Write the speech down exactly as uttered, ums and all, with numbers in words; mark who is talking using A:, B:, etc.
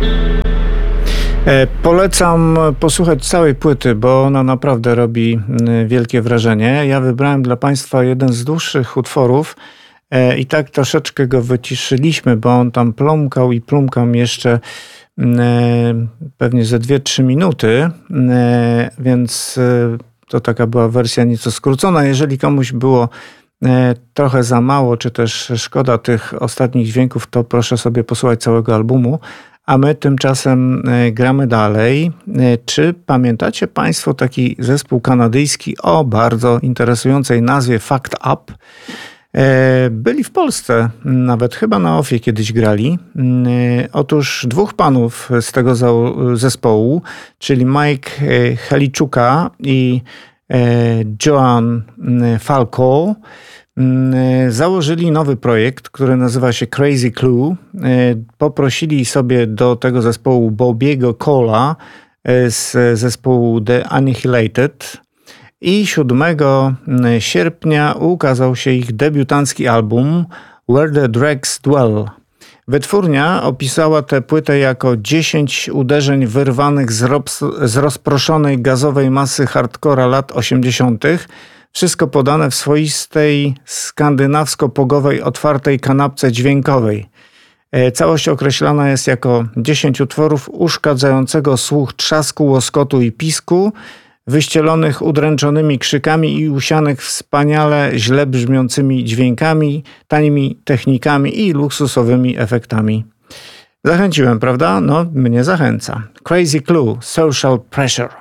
A: Polecam posłuchać całej płyty, bo ona naprawdę robi wielkie wrażenie. Ja wybrałem dla Państwa jeden z dłuższych utworów i tak troszeczkę go wyciszyliśmy, bo on tam plumkał i plumkał jeszcze pewnie ze dwie trzy minuty, więc to taka była wersja nieco skrócona. Jeżeli komuś było trochę za mało, czy też szkoda tych ostatnich dźwięków, to proszę sobie posłuchać całego albumu. A my tymczasem gramy dalej. Czy pamiętacie Państwo taki zespół kanadyjski o bardzo interesującej nazwie Fucked Up? Byli w Polsce, nawet chyba na Ofie kiedyś grali. Otóż dwóch panów z tego zespołu, czyli Mike Haliczuka i Joan Falco, założyli nowy projekt, który nazywa się Crazy Clue. Poprosili sobie do tego zespołu Bobiego Cola z zespołu The Annihilated i siódmego sierpnia ukazał się ich debiutancki album Where the Dregs Dwell. Wytwórnia opisała tę płytę jako dziesięć uderzeń wyrwanych z, roz- z rozproszonej gazowej masy hardcora lat osiemdziesiątych. Wszystko podane w swoistej, skandynawsko-pogowej, otwartej kanapce dźwiękowej. Całość określana jest jako dziesięć utworów uszkadzającego słuch trzasku, łoskotu i pisku, wyścielonych udręczonymi krzykami i usianych wspaniale źle brzmiącymi dźwiękami, tanimi technikami i luksusowymi efektami. Zachęciłem, prawda? No, mnie zachęca. Crazy Clue, Social Pressure.